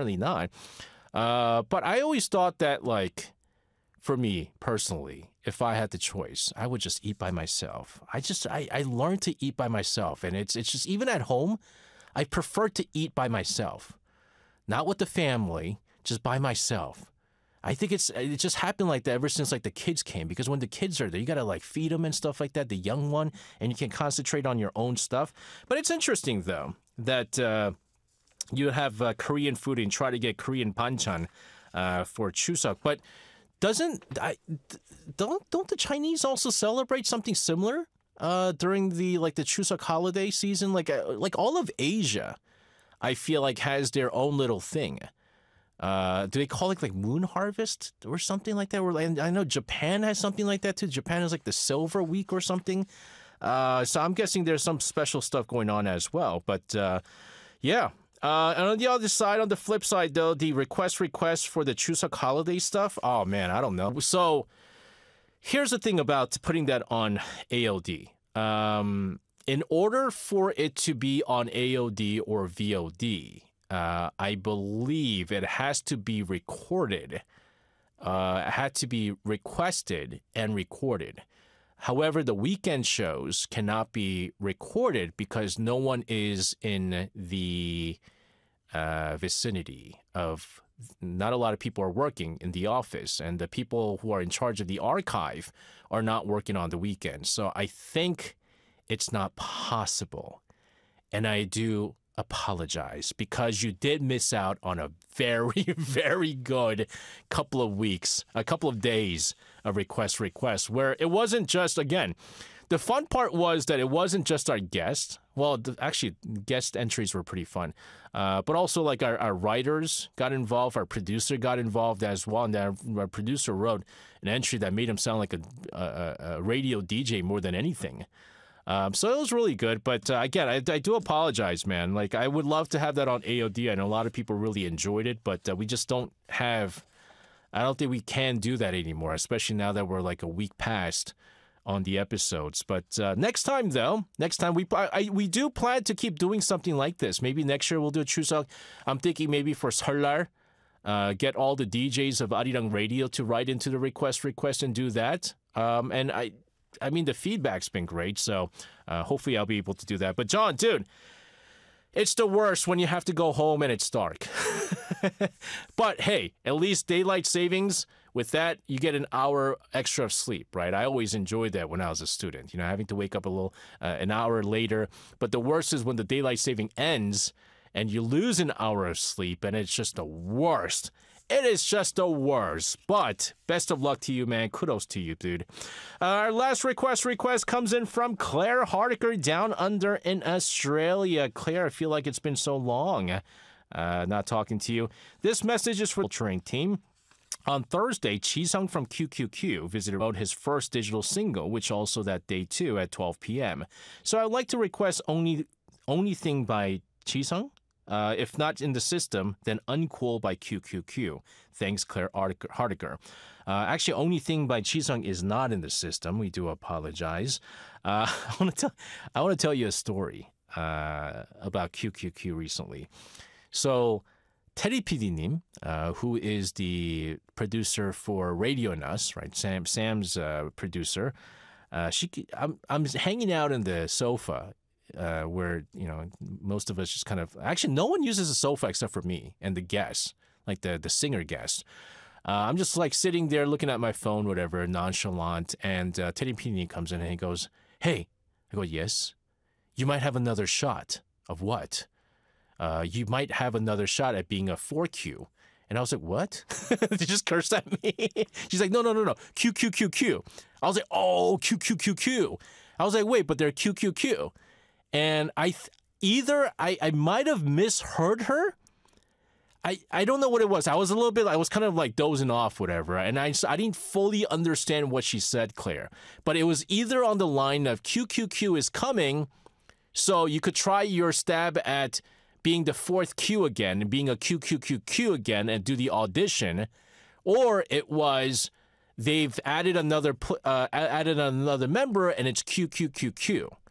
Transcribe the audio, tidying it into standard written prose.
apparently not. But I always thought that, like, for me personally, if I had the choice, I would just eat by myself. I learned to eat by myself, and it's just even at home, I prefer to eat by myself, not with the family, just by myself. I think it just happened like that ever since like the kids came, because when the kids are there, you gotta like feed them and stuff like that, the young one, and you can concentrate on your own stuff. But it's interesting though that you have Korean food and try to get Korean banchan for Chuseok, but don't the Chinese also celebrate something similar during the Chuseok holiday season? Like all of Asia, I feel like has their own little thing. Do they call it like moon harvest or something like that? Or I know Japan has something like that too. Japan has like the Silver Week or something. So I'm guessing there's some special stuff going on as well. But yeah. And on the other side, on the flip side though, the request for the Chuseok holiday stuff. Oh man, I don't know. So here's the thing about putting that on AOD. In order for it to be on AOD or VOD, I believe it has to be recorded. It had to be requested and recorded. However, the weekend shows cannot be recorded because no one is in the vicinity of, not a lot of people are working in the office, and the people who are in charge of the archive are not working on the weekend. So I think it's not possible. And I do apologize because you did miss out on a very, very good couple of days of request where it wasn't just, again, the fun part was that it wasn't just our guests. Well, actually, guest entries were pretty fun. But also like our writers got involved, our producer got involved as well, and our producer wrote an entry that made him sound like a radio DJ more than anything. So it was really good, but again, I do apologize, man. Like, I would love to have that on AOD. I know a lot of people really enjoyed it, but we just don't have, I don't think we can do that anymore, especially now that we're like a week past on the episodes. But next time, though, we do plan to keep doing something like this.Maybe next year we'll do a Chuseok. I'm thinking maybe for Seollal, get all the DJs of Arirang Radio to write into the request and do that. And I mean, the feedback's been great, so hopefully I'll be able to do that. But John, dude, it's the worst when you have to go home and it's dark. But hey, at least daylight savings, with that, you get an hour extra of sleep, right? I always enjoyed that when I was a student, having to wake up an hour later. But the worst is when the daylight saving ends and you lose an hour of sleep, and it's just the worst. It is just the worst. But best of luck to you, man. Kudos to you, dude. Our last request comes in from Claire Hardiker down under in Australia. Claire, I feel like it's been so long not talking to you. This message is for the Culturing team. On Thursday, Jisung from QQQ visited his first digital single, which also that day too at 12 p.m. So I'd like to request only thing by Jisung. If not in the system, then Uncool by QQQ. Thanks, Claire Hardiker. Actually, Only Thing by Jisung is not in the system. We do apologize. I want to tell you a story about QQQ recently. So, Teddy PD님, who is the producer for Radio and Us, right? Sam's producer. I'm hanging out in the sofa. Where, most of us just kind of, actually no one uses a sofa except for me and the guests, like the singer guest. I'm just like sitting there looking at my phone, whatever, nonchalant, and Teddy Pini comes in and he goes, "Hey." I go, "Yes." "You might have another shot." "Of what?" "You might have another shot at being a 4Q. And I was like, "What?" They just cursed at me. She's like, no. QQQQ. I was like, "Oh, QQQQ. I was like, "Wait, but they're QQQ. And I might have misheard her. I don't know what it was. I was kind of like dozing off, whatever. And I didn't fully understand what she said, Claire. But it was either on the line of QQQ is coming, so you could try your stab at being the fourth Q again and being a QQQQ again and do the audition. Or it was they've added another member and it's QQQQ.